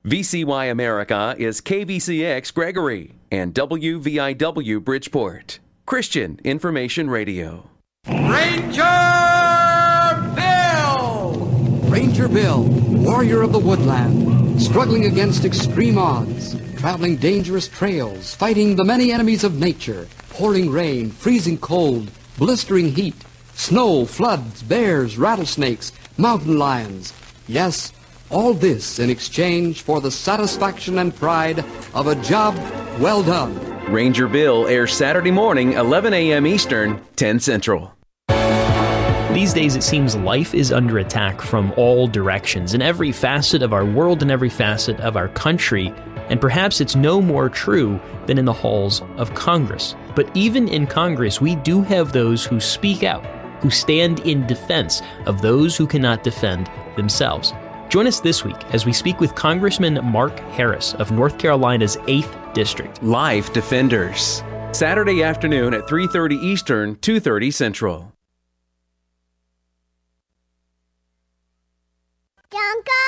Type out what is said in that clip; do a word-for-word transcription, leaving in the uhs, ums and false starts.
V C Y America is K V C X Gregory and W V I W Bridgeport. Christian Information Radio. Ranger Bill! Ranger Bill, warrior of the woodland, struggling against extreme odds, traveling dangerous trails, fighting the many enemies of nature, pouring rain, freezing cold, blistering heat, snow, floods, bears, rattlesnakes, mountain lions. Yes, all this in exchange for the satisfaction and pride of a job well done. Ranger Bill airs Saturday morning, eleven a.m. Eastern, ten Central. These days it seems life is under attack from all directions, in every facet of our world and every facet of our country, and perhaps it's no more true than in the halls of Congress. But even in Congress, we do have those who speak out, who stand in defense of those who cannot defend themselves. Join us this week as we speak with Congressman Mark Harris of North Carolina's eighth District. Life Defenders. Saturday afternoon at three thirty Eastern, two thirty Central. Don't go